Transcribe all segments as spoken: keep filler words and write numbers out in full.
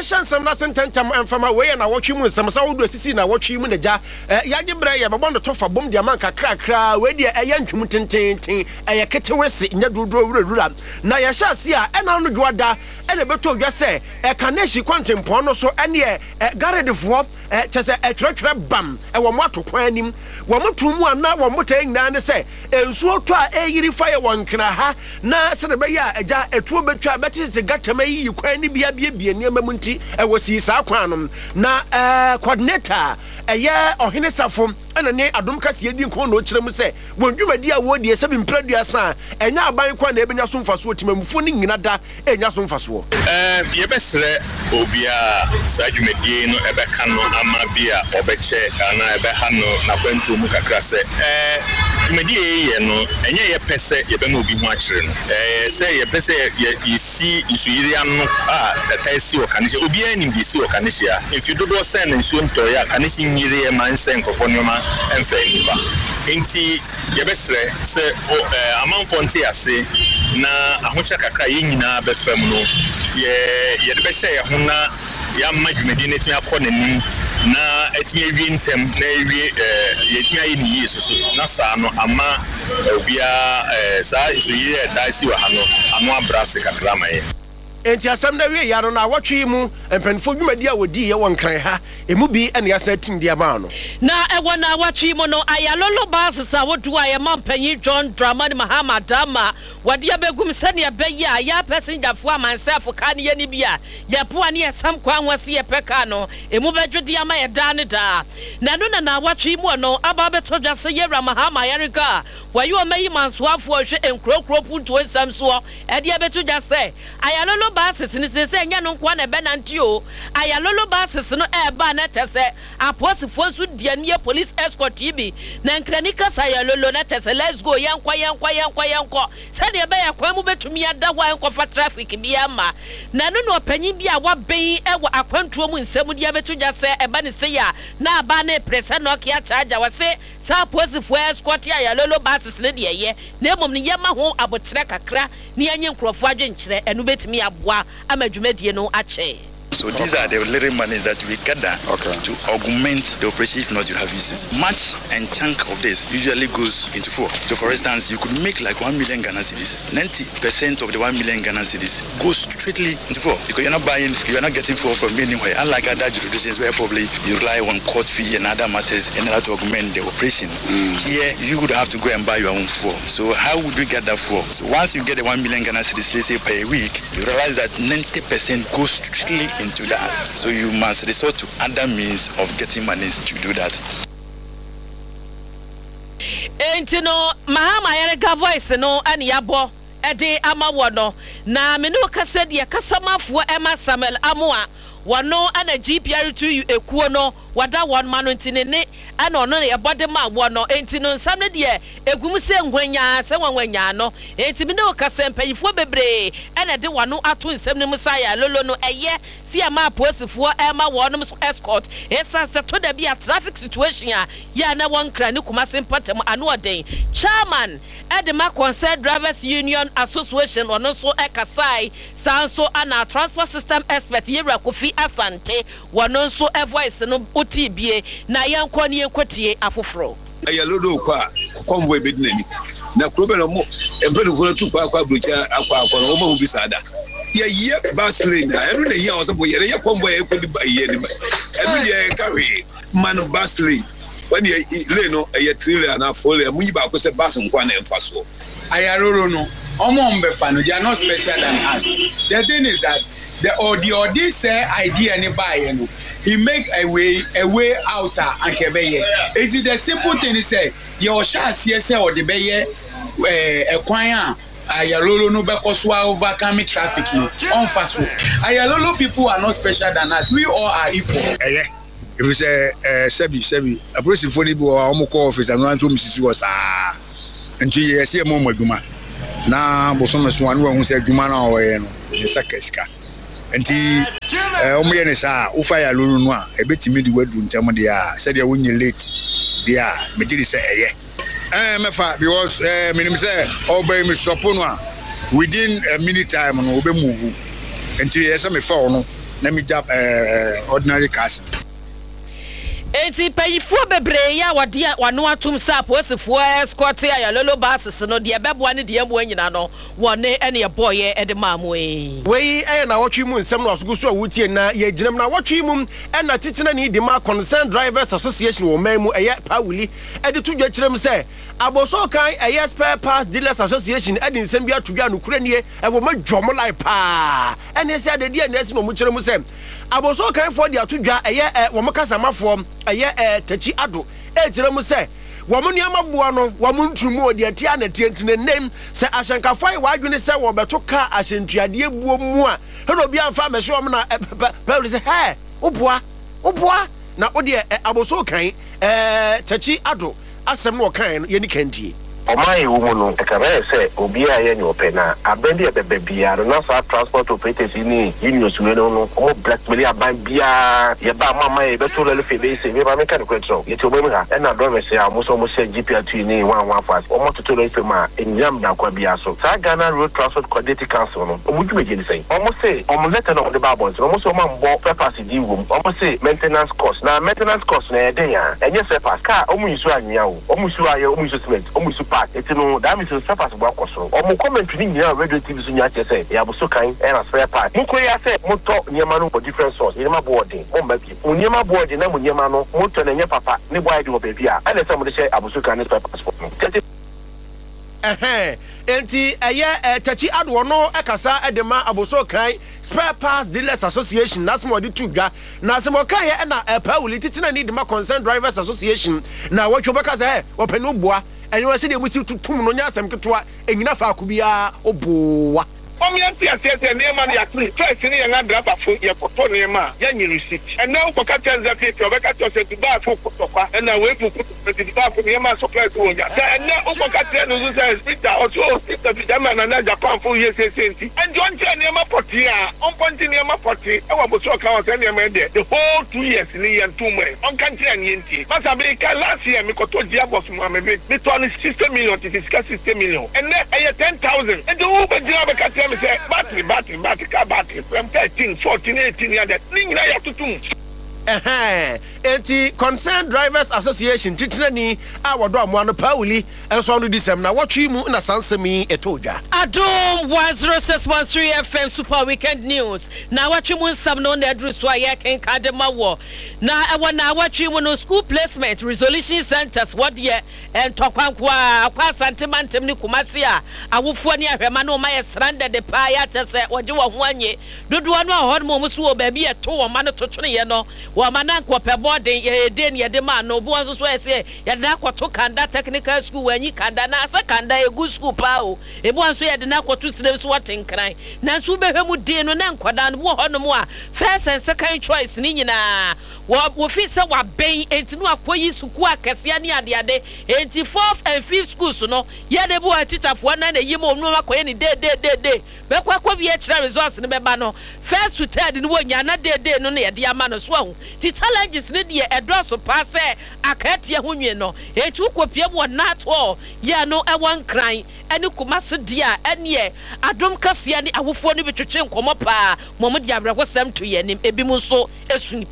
shansam na sententam emfama we na wotwe mu nsam sa wodo sisi na wotwe mu na ja yaje bre ye bebo no tofa bom dia man kakra kra we dia eye ntwum tententen eye ketewese nya duduro wurura na ya sha se a ena no dwoada ena beto dwa se e kaneshi kwantempo no so ene e garedefo e chese e twerɛtwerɛ bam e wo moto kwan anim wo moto mu ana wo moto nyina ne se ensuo to a eyiri fa ye wonkra ha na se ne be ya agya etuo betwa beti se gatama yi kwan ni bia bia bia niam mu nti e wo si sa kwan no na eh coordinator eye ohene safo ena ne adom kase edi nko no kyerɛ mu se wondwumadi a wo die se bi mpraduasa enya aban kwa na ebenya so mfaso otimamfo ni nyina da enya so mfaso eh ye besre obia sa dwumadi no ebeka no ama bia obeche na ebe ha no na kwantu mu kakra se eh dwumadi ye no enye ye pese ye be ma obi hu akyere no eh se ye pese ye isi isuyiri anu a tataisi o kanise obi anim bi si o kanise a if you do do send nsuo ntoya kanise nyiri ye man sen kofo nyoma emfa nipa enti ye besre se amanfo nte ase na ahocha kakra ye nyina be fam no ye ye de be hye ye ho na ya madwumadi ne tia kɔ nanim na etinye wi ntem na ewi ye tia ye ni yesu so na saa no ama obia saa isuyiri e daisi wa ha no ano abrase kakra ma ye enti asem na wie yaro na wotwe mu empanfo dwumadi a wodi ye wonkran ha emu bi ene asa tim dia ba no na ewo na watwe mu no ayalolo basesa wodu aye mampanyi John Dramani Mahama Dama wadi abegum sane abeyi a ya passenger fo amansefo ka ne ye ni bia ye po ane esam kwa nwase ye peka no emu bedwodi ama ye da ne da na no na na watwe mu no aba beto dwase ye Mahama Yarika wayo mayi mansoafo hwe enkrokro punto esam so e de beto dwase ayalolo basis ni se se nya no kwa na be nanti o ayalolo basis no e ba na tese aposifo su dia ne police escort ibi na nkranika sayalolo na tese let's go yankwa yankwa yankwa yankwa se de be yakwa mu betumi ada ho yankwa fa traffic bia ma na no no panyin bia wa ben e wo akwantuo mu nsam dia beto ja se e ba ne se ya na ba na pressure no kia charger wa se sa aposifo escort ayalolo basis ne de ye na mom ne yema ho abotre kakra ne anye nkrofo adwenkyere enu betumi abua amadwumadie no ache. So these are the little monies that we gather okay. to augment the operation if not you have issues. Much and chunk of this usually goes into four. So for instance, you could make like one million Ghana cedis. ninety percent of the one million Ghana cedis goes straightly into four because you're not buying, you're not getting four from anywhere. Unlike other jurisdictions where probably you rely on court fee and other matters in order to augment the operation. Mm. Here, you would have to go and buy your own four. So how would we get that four? So once you get the one million Ghana cedis, let's say per week, you realize that ninety percent goes strictly into that. So you must resort to other means of getting money to do that. Enti no Mahama Yarika voice no ani yabo ede amawo no na me no kasa de kasamafo Emma Samuel Amoa wano ana G P R two ekuo no wada one man ntine ne ana ono ne yebode ma wo no enti no nsam ne de egum se nhwanya se wanwanya no enti me no kasa mpanyifo bebre ana de wano ato nsam ne musa ya lolo no eye si ama posifo ema wo no escort esa se to da bia traffic situation a ya na won kra ne kuma se mpatam ano oden chairman edema concerned drivers union association ono so ekasai sanso ana transport system expert Yera Kofi Asante wono so e voice no otibie na yankɔ ne yankɔtie afoforo ayalodo kwa konvoy bedinani na krobe no mo empedi ko tu kwa kwa brocha akwa akwa no mo bi sada ye ye baslin na enu ne ye o so bo ye ye konvoy e ko di ba ye ni ba enu ye kawe man baslin when ye le no ye trailer na folle munyi ba ko se bas nkwa na emfaso ayalodo no omo mbefa no they are not special than us. The thing is that the odi odi say idea ni buy no he make a way a way out and kebeye it is the simple thing say your chance here say or the beye eh ekwan a ayalolo no bekoso overcome traffic no on pass ayalolo people are not special than us, we all are equal. Eh if we say eh sebi sebi a police for the boy omoko office and want to misisi was ah nti ye say mo maduma na bosono so anu hu say aduma na o ye no ye sakashika nti eh omo ye ne sa ufa ya lulu no a ebetimi di wadu ntam de a se de wonye late dia me diri say eye eh mefa because eh minim say obey me stop no a within a minute time no obe move nti ye say me fa no na me job eh ordinary cash. Enti payifo bebre ya wade wano atum sa posifo escort ya lolo basis no de beboa ne de emu anyina no wone ene ye boye e de mamoe wei e na wotwe mu nsem no asogo so awutie na ye ginam na wotwe mu e na titena ne de ma concerned drivers association wo man mu eye pawuli e de tudwa kirem se aboso kan eye spare parts dealers association e de nsem bia tudwa no kura nie e wo madwom lai pa ene se ade de na esi no mu kirem se aboso kan for de atudwa eye wo makasamafo eye eh tachi ado e kirem se wo mo niam aboa no wo mo ntumu odi atia na tie ntine nem se ahyankafai wadwene se wo beto ka ahyentuade buo mu a he no bia mfa mehwe wo na Paul se he oboa oboa na odi aboso kan eh tachi ado asem no kan ye ni kantie Omai woman, the career say, Obia and your penna, a bendy at the baby, I don't know transport operators in Unions, we don't know, black Maria by Bia, Yabama, my better little face, if I make a control. Yet to women, and I don't say, I must almost say G P R to me one one fast, almost to the Fema in Yamda Quabiaso. Sagana Road Transport Coordinating Council, would you begin to say? Almost say, almost letter of the Babbles, almost a man bought capacity room, almost say maintenance cost. Now, maintenance cost, and yes, a pass car, almost you and you, almost you are almost almost It's no that means self as work so. Or mo comment ni nyina radio T V so nya say ya bo so kan e na spare part. Mo ko ya say mo to nyema no for different source. Nyema boarding. Mo mba bi. Mo nyema boarding na mo nyema no mo to na nya papa ni boy di wo baby a. And say mo de say abuso kan spare passport no. Eh enti eye tachi ado no ekasa edema aboso kan spare parts dealers association na some odi tuga na some kan ye na pawuli titina ni dema concerned drivers association na watcho beka say openu boa enyo ase de musi tutum no nya asem ketwa enyina fa akubia obowa Omianti asese nema ya three first ni yanga driver fo ye koto nema ya nyi receipt and now ko ka tenza fit o beka to se ba fo kotokwa and now we fu ko ti ba fo nema supply to onya and now ko ka ten no say speaker o so speaker bi jama na na Japan fo ye se senti and don che nema poti a on ponti nema poti e wa bo so ka o se nema de the whole two years ni yan two months on kan che ani enti masa be ka last year mi koto dia boss mo me me to ni sixty million to sixty million and now e ten thousand and the over dia be ka me say battery battery battery car battery from thirteen fourteen eighteen years that ning na ya tutum eh enti concerned drivers association titinani a wodo amoano Pauli enso no disem na wotwe mu na sansemi etodwa Adom one oh six point three F M Super Weekend News na watwe mu nsam no na adru so aye ken kadema wo na ewo na watwe mu no school placement resolution centers what ye entokwankwa akwa santimantem ni kumase a awofo ni ahwema no ma ye stranded de pa ya tese woje wo ho anye dodo no a ho mo so wo ba bi eto wo ma no totone ye no wo ma na nkwo boarding ye de ne de ma no bo so so ese ye da kwato kanda technical school wanyi kanda na asa kanda egu school pa o e bo so ye de na kwato sire so watenkran na so be hwemu de no na nkwada no bo ho no mo a first and second choice ni nyina wo wo fi se wa ben enti no akoyi suku akese ne ade ade enti fourth and fifth schools no ye de bo teacher fo na na yimo no akoyi ni de de de de be kwa kwa bi e kira results ne be ba no first to third ni wo nya na de de no na ye de ama no so ahu ti challenges ne de edroso pass akatie ho nwe no etu kopie mo na to ye no e won kran ene kumase dia ene adom kase ne awofo ne betwetwe nkomo pa momo dia abrahosem to ye nim ebi mu so esuni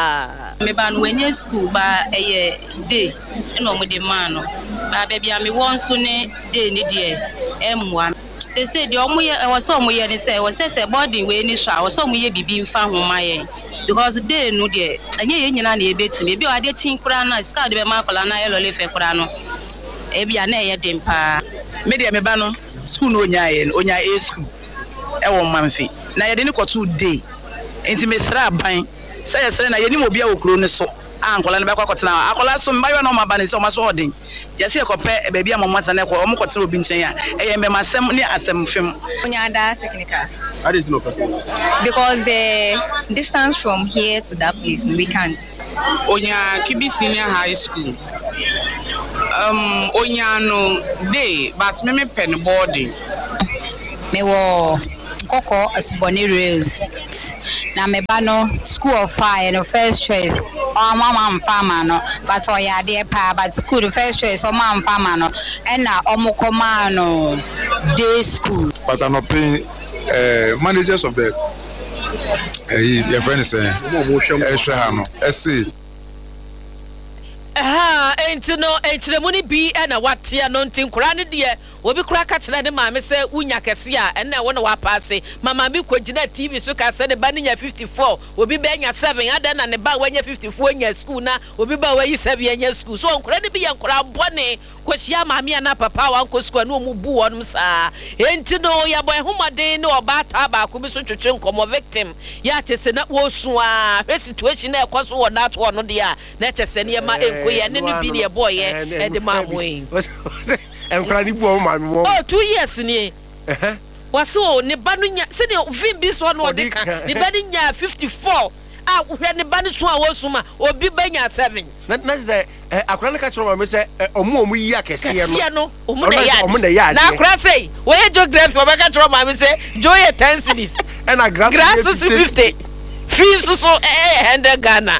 pa me ba no wenye school ba eye day eno mo de man no ba ba bia me won so ne day ne de emwa se se de omo ye e wo so omo ye ne se wo se se boarding we ni sha wo so omo ye bibi mfa ho ma ye because day no de anye ye nyina na ebetumi ebi o ade tin kura na ska de be makola na ye lole fe kura no ebi a na ye dem pa me de me ba no school no onya ye onya a school e wo manfi na ye de ni koto day enti me sra ban say say na ye ni mo bia wo kuro ne so ankola ne be kwa kotena akola so mba yo na ma ba ne so ma so odin ye se ko pe be bia mo mata ne ko o mo kotena obi nchen ya e ye me masem ne asem fem onya da technical. How did you know person? Because the distance from here to that place, we can't. Onya Kibi Senior High School. Um, Onya no day, but me me pen boarding. Me wo Koko Asuboni Rails. Na me ba no school of fire no first choice. Oh mama farmer no, but oh yeah there pa but school the first choice oh mama farmer no. And na omukoma no day school. But I'm not paying uh, managers of the Eh, your friend say, eh, shahano. Eh, see. Ah, ain't no, ain't the money be and a what here, no tin cranny dear. Will be crack at the mamma say, Unya Cassia, and I want to pass it. Mamma be quenching T V, so I said the banning at fifty-four will be bang at seven, and then and about when you're fifty-four in your school now will be by you seven in your school. So I'm going to be a crowd bonnet, because ya mammy and Napa Power Uncle Square no boo on sir. Ain't to know ya boy whom I didn't know about Taba could be such a chunk of victim. Yet it's a not was a situation there, cause or not one of the air. Let us send your my and then be a boy and the man way. And cranny woman. Oh, two years in here. Was so Nibanunya, sitting of Vimbis one or the Nibania fifty-four. Ah, when the Baniswa was summa or Bibania seven. Not necessary. A chronic of my say, Omo Yakasiano, Omunda Yard. Now, Crassy, where your grapes for Bagatro, I say, Joy at ten cities. And I grass to fifty. Feels so eh and Ghana.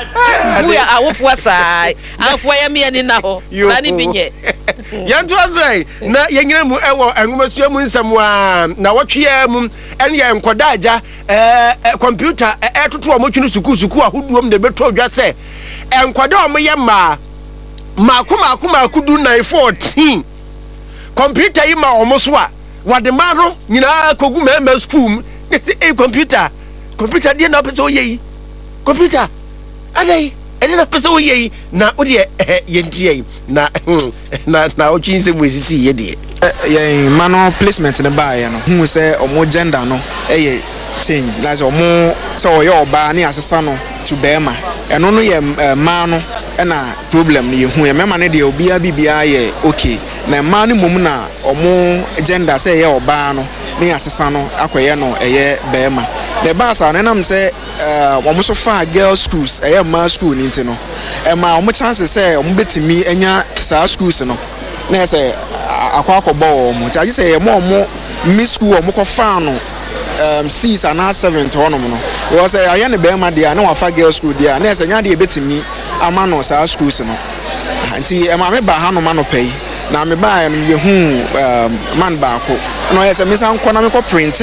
We are our was I. I'll fire me and now. You are binye. Yan was right. Na yanyamu ewo engumasua mu nsamwa na wotwe mu ene ya nkodaja eh computer eh toto omotwunu suku suku ahoduom de beto dwa se enkoda omoye ma makuma akuma akudu nine fourteen computer yi ma omoso a wade maro nyina kogu ma school e computer computer dey na pese oyi computer adai ene na pese oyi na odi eh yentie na na na o chinse mu esisi ye de eh mano placement ne ba ye no hu se omo gender no eh change like omo se oye oba na asesa no to bema eno no ye ma no na problem ye hu ye mema ne de obia bibia ye okay na ma ne mom na omo gender se ye oba no na asesa no akoye no eye bema the basa na nam say eh omo so fa girls schools eye ma school ni nti no e ma omo chance say omo betimi enya sa schools no na say akwa akobo omo ti agi say e mo omo mi school omo ko fa no um six and seven to onom no we say aye ne be ma dia na wa fa girls school dia na say nya dia betimi ama no sa schools no nti e ma me ba ha no ma no pay na me ba no ye hu um man ba ko no ye say me san ko na me ko print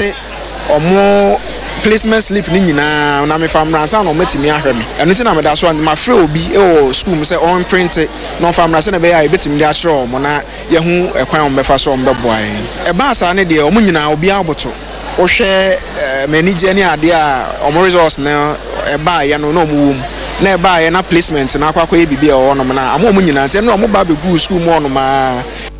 omo placement slip ni nyina na me fam ransa na omatimi ahwe me eno ti na me da so and ma frɛ obi e o school me say on print no fam ransa na be ya e betimi da kyerɛ omo na ye hu ekwan omo befa so omo beboae e ba sa ne de omo nyina obi aboto wo hwɛ manager ni ade a omo resource na e ba ye no na omo wom na e ba ye na placement na akwakọ e bibi e wo no na amo omo nyina nti na omo ba be go school mo no ma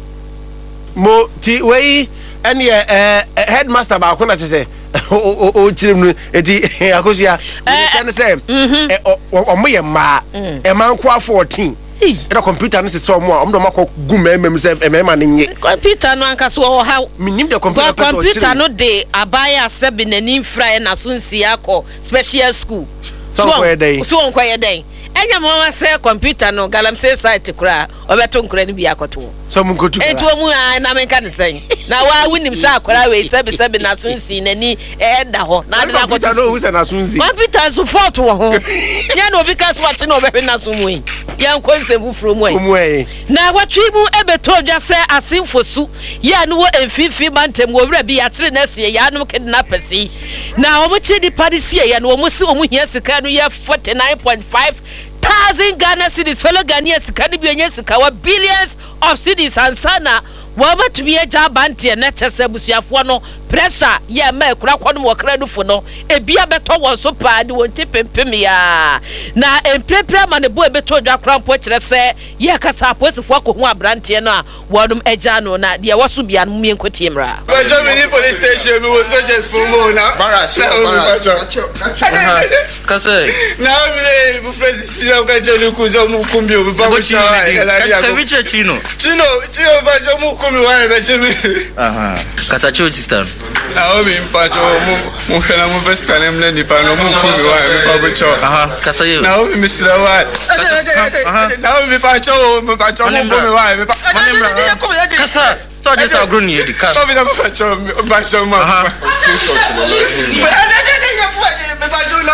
mo ti wei ene eh headmaster ba ko na tese o o chirim eti akosia e kan say e omo ye ma e man kwa fourteen e da computer no se so mo omo do makọ gu memem se memema ne nye computer no anka so wo ha minim de computer computer no de abaya seven nani fra na so nsia akọ special school so where dey so on kwa ye dey enya mo wa say computer no galamsey site kura obeto nkura ni bi akoto so mun ko tu enti omu na men kan sen na wa wunim sa akura we sebi sebi na so nsi nani e da ho na de akoto no hu se na so nsi computer support wo ho nya no bi ka so ati na obehwe na so mu yi ya nkonsem fufuro mu yi na watwi mu ebeto dwa se asimfosu ya no wo emfifi mantem wo wura bi atere na sie ya no kidnappers yi na omu chi di parisi ya no omu si omu hia sika no ya forty-nine point five thousand Ghana cedis fellow Ghanaians can be a billions of cedis and sana wama to be a job anti and nature busiafo no pressure ya me kura kwon mo kradu fo no e bia beto won so pa de won tipempem ya na emprepre ma ne bo e beto dwa krampo kire se ye kasa aposifo akohu abrante no a wonum eja no na de wo so bia no mi enkotie mra Germany police station we was just for mo na barash barash kase na me bu president na ka jeli ku zo mu kumbi o ba mo cha ka viche chino chino chino ba jo mu kumbi wa na jemi aha kasa cho sister na obi mpacho mu mu hena mu beska nem na nipa no mu kumbi wa me ba bo cho aha kasa yo na obi misira wa na obi mpacho mu mpacho mu kumbi wa me ba kasa so just agro ni edi kasa obi na mpacho mpacho ma aha